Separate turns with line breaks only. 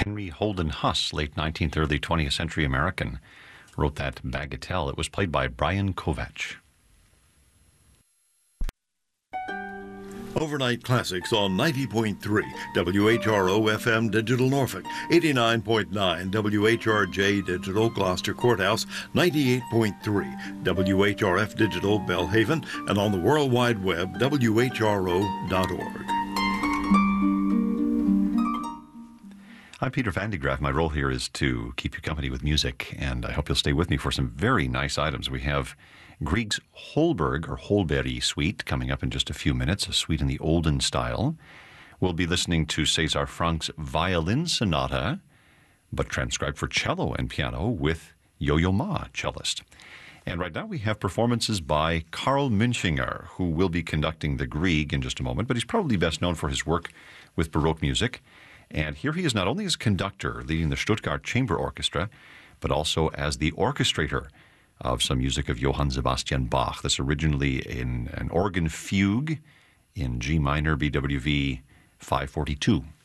Henry Holden Huss, late 19th, early 20th century American, wrote that bagatelle. It was played by Brian Kovacs.
Overnight Classics on 90.3 WHRO FM Digital Norfolk, 89.9 WHRJ Digital Gloucester Courthouse, 98.3 WHRF Digital Belhaven, and on the World Wide Web, WHRO.org.
I'm Peter Van de Graaff. My role here is to keep you company with music, and I hope you'll stay with me for some very nice items. We have Grieg's Holberg, or Holberry Suite, coming up in just a few minutes, a suite in the olden style. We'll be listening to César Franck's Violin Sonata, but transcribed for cello and piano with Yo-Yo Ma, cellist. And right now we have performances by Karl Münchinger, who will be conducting the Grieg in just a moment, but he's probably best known for his work with Baroque music. And here he is not only as conductor, leading the Stuttgart Chamber Orchestra, but also as the orchestrator of some music of Johann Sebastian Bach. That's originally in an organ fugue in G minor, BWV 542.